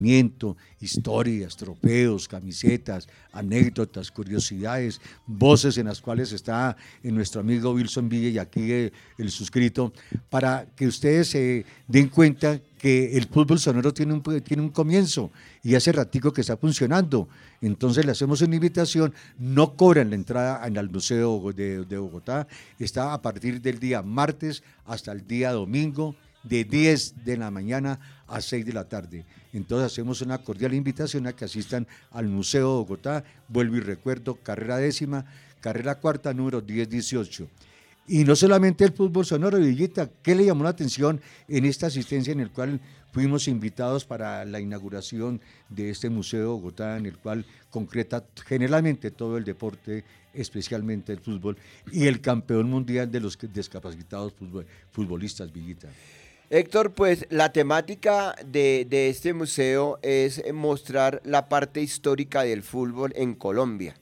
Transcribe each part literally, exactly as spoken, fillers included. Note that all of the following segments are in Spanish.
Historias, trofeos, camisetas, anécdotas, curiosidades, voces en las cuales está en nuestro amigo Wilson Villa y aquí eh, el suscrito, para que ustedes se den cuenta que el fútbol sonoro tiene un, tiene un comienzo y hace ratico que está funcionando. Entonces le hacemos una invitación, no cobran la entrada al Museo de, de Bogotá, está a partir del día martes hasta el día domingo, de diez de la mañana a seis de la tarde. Entonces hacemos una cordial invitación a que asistan al Museo de Bogotá, vuelvo y recuerdo, carrera décima, carrera cuarta, número diez dieciocho. Y no solamente el fútbol sonoro, Villita, ¿qué le llamó la atención en esta asistencia en el cual fuimos invitados para la inauguración de este Museo de Bogotá, en el cual concreta generalmente todo el deporte, especialmente el fútbol, y el campeón mundial de los discapacitados futbol, futbolistas, Villita? Héctor, pues la temática de, de este museo es mostrar la parte histórica del fútbol en Colombia.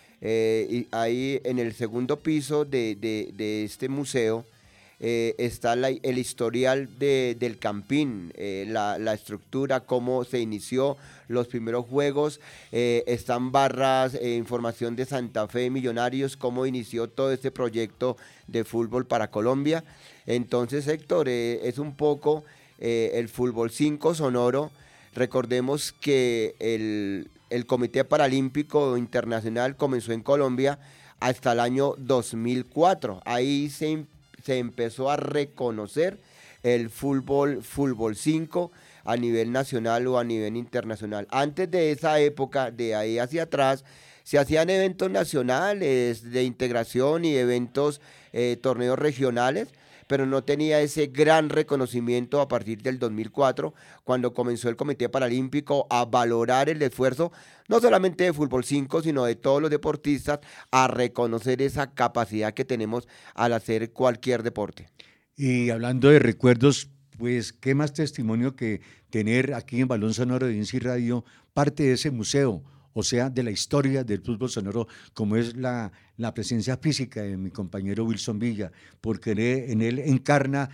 Eh, y ahí en el segundo piso de, de, de este museo eh, está la, el historial de, del Campín, eh, la, la estructura, cómo se inició los primeros juegos, eh, están barras, eh, información de Santa Fe Millonarios, cómo inició todo este proyecto de fútbol para Colombia. Entonces, Héctor, eh, es un poco eh, el fútbol cinco sonoro. Recordemos que el, el Comité Paralímpico Internacional comenzó en Colombia hasta el año dos mil cuatro. Ahí se, se empezó a reconocer el fútbol, fútbol cinco a nivel nacional o a nivel internacional. Antes de esa época, de ahí hacia atrás, se hacían eventos nacionales de integración y eventos, eh, torneos regionales, pero no tenía ese gran reconocimiento a partir del dos mil cuatro, cuando comenzó el Comité Paralímpico a valorar el esfuerzo, no solamente de fútbol cinco, sino de todos los deportistas, a reconocer esa capacidad que tenemos al hacer cualquier deporte. Y hablando de recuerdos, pues qué más testimonio que tener aquí en Balón Sonoro de I N S I Radio parte de ese museo, o sea, de la historia del fútbol sonoro, como es la, la presencia física de mi compañero Wilson Villa, porque en él encarna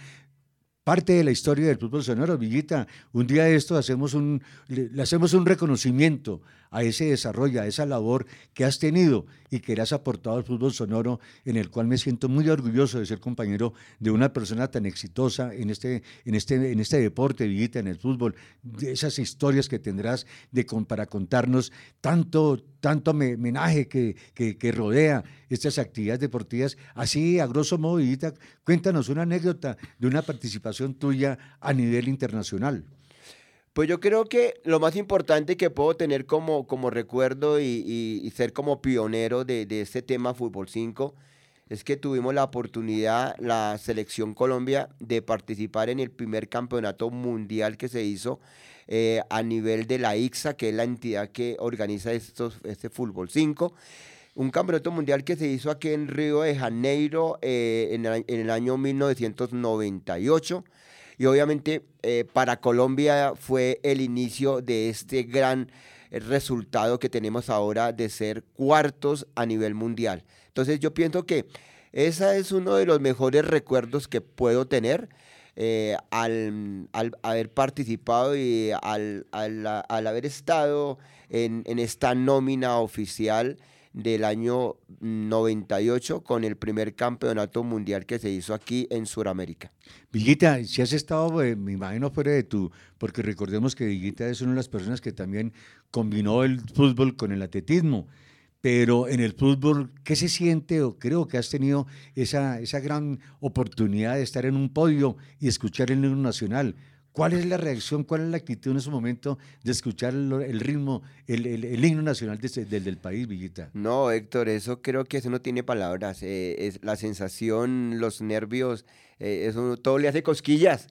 parte de la historia del fútbol sonoro. Villita, un día de esto hacemos un, le, le hacemos un reconocimiento a ese desarrollo, a esa labor que has tenido y que le has aportado al fútbol sonoro, en el cual me siento muy orgulloso de ser compañero de una persona tan exitosa en este, en este, en este deporte, Villita, en el fútbol, de esas historias que tendrás de, para contarnos, tanto, tanto homenaje que, que, que rodea estas actividades deportivas. Así, a grosso modo, Villita, cuéntanos una anécdota de una participación tuya a nivel internacional. Pues yo creo que lo más importante que puedo tener como, como recuerdo y, y, y ser como pionero de, de este tema Fútbol cinco es que tuvimos la oportunidad, la Selección Colombia, de participar en el primer campeonato mundial que se hizo eh, a nivel de la I C S A, que es la entidad que organiza estos, este Fútbol cinco. Un campeonato mundial que se hizo aquí en Río de Janeiro eh, en, el, en el año mil novecientos noventa y ocho. Y obviamente eh, para Colombia fue el inicio de este gran resultado que tenemos ahora de ser cuartos a nivel mundial. Entonces yo pienso que ese es uno de los mejores recuerdos que puedo tener eh, al, al haber participado y al, al, al haber estado en, en esta nómina oficial del año noventa y ocho con el primer campeonato mundial que se hizo aquí en Sudamérica. Villita, si has estado, eh, me imagino, fuera de tu, porque recordemos que Villita es una de las personas que también combinó el fútbol con el atletismo, pero en el fútbol, ¿qué se siente? O creo que has tenido esa, esa gran oportunidad de estar en un podio y escuchar el himno nacional. ¿Cuál es la reacción, cuál es la actitud en ese momento de escuchar el, el ritmo, el, el, el himno nacional de, de, del país, Villita? No, Héctor, eso creo que eso no tiene palabras. Eh, es la sensación, los nervios, eh, eso todo le hace cosquillas.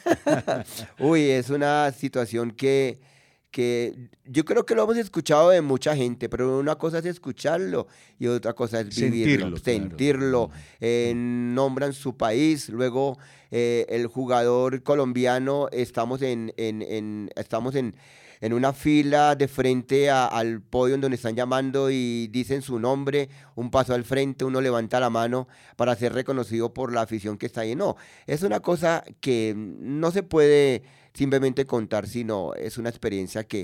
Uy, es una situación que, que yo creo que lo hemos escuchado de mucha gente, pero una cosa es escucharlo y otra cosa es vivirlo, sentirlo. sentirlo. Claro. Eh, nombran su país, luego... Eh, el jugador colombiano, estamos en, en, en, estamos en, en una fila de frente a- al podio en donde están llamando y dicen su nombre, un paso al frente, uno levanta la mano para ser reconocido por la afición que está ahí. No, es una cosa que no se puede simplemente contar, sino es una experiencia que